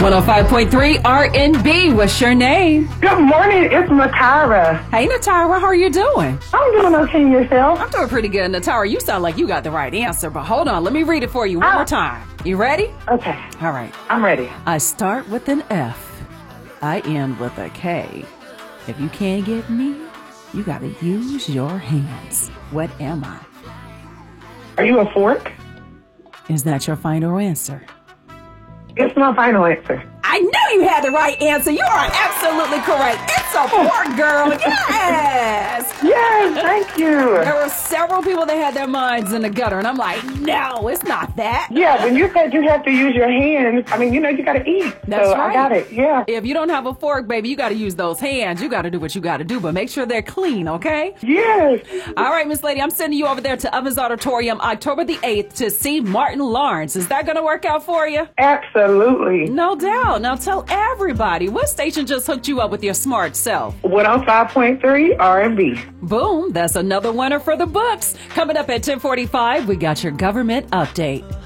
105.3 R&B. What's your name? Good morning, it's Natara. Hey, Natara, how are you doing? I'm doing okay, yourself? I'm doing pretty good, Natara. You sound like you got the right answer, but hold on. Let me read it for you one more time. You ready? Okay. All right. I'm ready. I start with an F. I end with a K. If you can't get me, you got to use your hands. What am I? Are you a fork? Is that your final answer? It's my final answer. I knew you had the right answer. You are absolutely correct. It's a fork, girl. Yes. Yes, thank you. There were several people that had their minds in the gutter, and I'm like, no, it's not that. Yeah, when you said you have to use your hands, I mean, you got to eat. That's so right. I got it, yeah. If you don't have a fork, baby, you got to use those hands. You got to do what you got to do, but make sure they're clean, okay? Yes. All right, Miss Lady, I'm sending you over there to Evans Auditorium October the 8th to see Martin Lawrence. Is that going to work out for you? Absolutely. No doubt. Now tell everybody, what station just hooked you up with your smart self? 105.3 R&B. Boom, that's another winner for the books. Coming up at 10:45, we got your government update.